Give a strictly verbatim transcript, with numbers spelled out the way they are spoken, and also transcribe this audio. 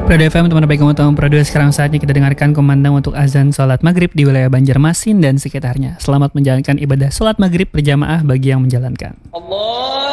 Prado F M, teman baik kamu tahun Prado. Sekarang saatnya kita dengarkan kumandang untuk azan sholat maghrib di wilayah Banjarmasin dan sekitarnya. Selamat menjalankan ibadah sholat maghrib berjamaah bagi yang menjalankan. Allah